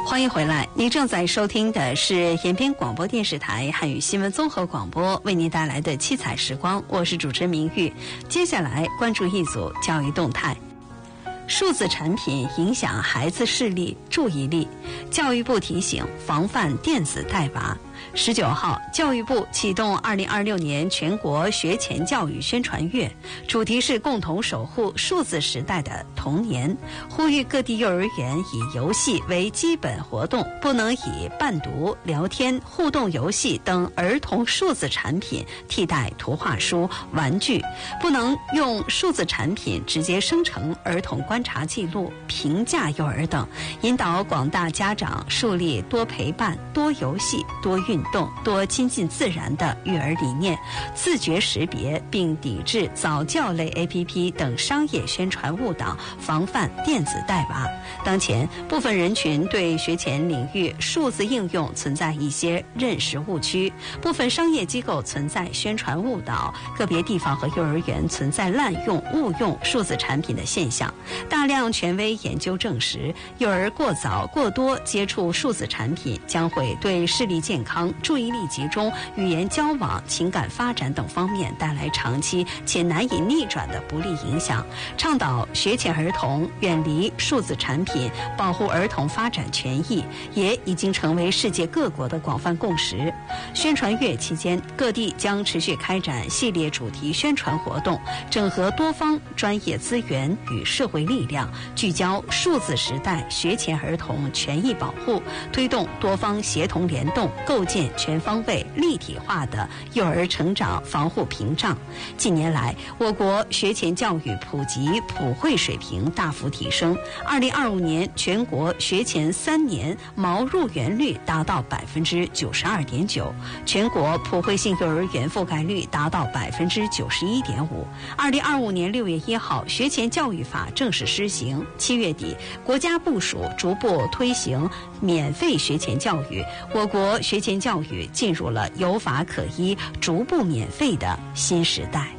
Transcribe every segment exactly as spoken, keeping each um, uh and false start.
欢迎回来，您正在收听的是延边广播电视台汉语新闻综合广播为您带来的七彩时光，我是主持人明玉。接下来关注一组教育动态。数字产品影响孩子视力、注意力，教育部提醒防范电子带娃。十九号，教育部启动二零二六年全国学前教育宣传月，主题是共同守护数字时代的童年，呼吁各地幼儿园以游戏为基本活动，不能以伴读、聊天、互动游戏等儿童数字产品替代图画书、玩具，不能用数字产品直接生成儿童观察记录、评价幼儿等，引导广大家长树立多陪伴、多游戏、多运动、多亲近自然的育儿理念，自觉识别并抵制早教类 A P P 等商业宣传误导，防范电子带娃。当前，部分人群对学前领域数字应用存在一些认识误区，部分商业机构存在宣传误导，个别地方和幼儿园存在滥用、误用数字产品的现象。大量权威研究证实，幼儿过早、过多接触数字产品，将会对视力健康、注意力集中、语言交往、情感发展等方面带来长期且难以逆转的不利影响。倡导学前儿童远离数字产品，保护儿童发展权益，也已经成为世界各国的广泛共识。宣传月期间，各地将持续开展系列主题宣传活动，整合多方专业资源与社会力量，聚焦数字时代学前儿童权益保护，推动多方协同联动，构建全方位立体化的幼儿成长防护屏障。近年来，我国学前教育普及普惠水平大幅提升，二零二五年全国学前三年毛入园率达到百分之九十二点九，全国普惠性幼儿园覆盖率达到百分之九十一点五。二零二五年六月一号，学前教育法正式施行，七月底，国家部署逐步推行免费学前教育，我国学前教育进入了有法可依、逐步免费的新时代。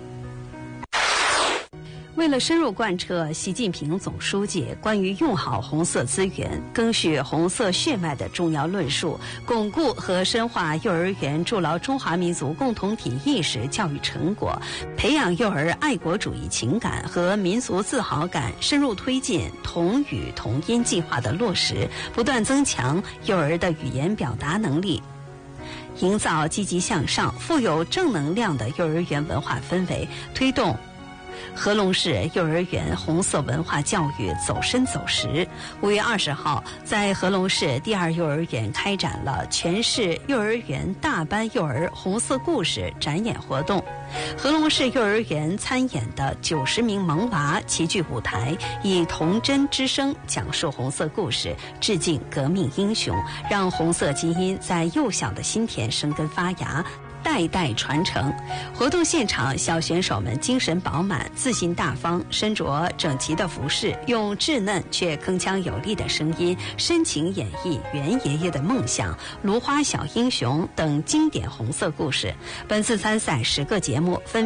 为了深入贯彻习近平总书记关于用好红色资源、赓续红色血脉的重要论述，巩固和深化幼儿园筑牢中华民族共同体意识教育成果，培养幼儿爱国主义情感和民族自豪感，深入推进同语同音计划的落实，不断增强幼儿的语言表达能力，营造积极向上、富有正能量的幼儿园文化氛围，推动合龙市幼儿园红色文化教育走深走实。五月二十号，在合龙市第二幼儿园开展了全市幼儿园大班幼儿红色故事展演活动。合龙市幼儿园参演的九十名萌娃齐聚舞台，以童真之声讲述红色故事，致敬革命英雄，让红色基因在幼小的心田生根发芽，代代传承。活动现场，小选手们精神饱满、自信大方，身着整齐的服饰，用稚嫩却铿锵有力的声音，深情演绎袁爷爷的梦想、芦花小英雄等经典红色故事。本次参赛十个节目分